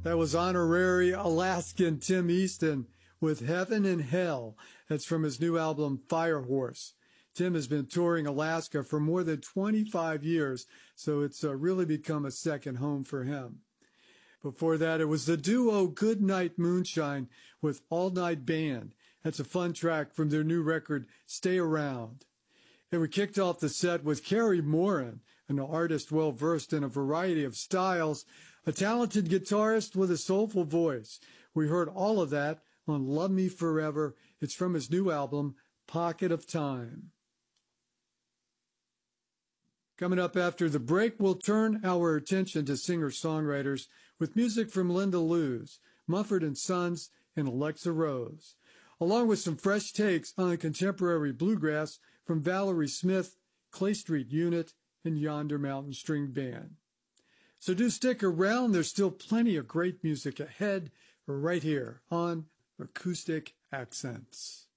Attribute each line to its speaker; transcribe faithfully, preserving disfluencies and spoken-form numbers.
Speaker 1: That was honorary Alaskan Tim Easton with Heaven and Hell. That's from his new album, Firehorse. Tim has been touring Alaska for more than twenty-five years, so it's uh, really become a second home for him. Before that, it was the duo Goodnight Moonshine with All Night Band. That's a fun track from their new record, Stay Around. And we kicked off the set with Carrie Morin, an artist well-versed in a variety of styles, a talented guitarist with a soulful voice. We heard all of that on Love Me Forever. It's from his new album, Pocket of Time. Coming up after the break, we'll turn our attention to singer-songwriters with music from Linda Lewis, Mumford and Sons, and Alexa Rose, along with some fresh takes on contemporary bluegrass from Valerie Smith, Clay Street Unit, and Yonder Mountain String Band. So do stick around. There's still plenty of great music ahead right here on Acoustic Accents.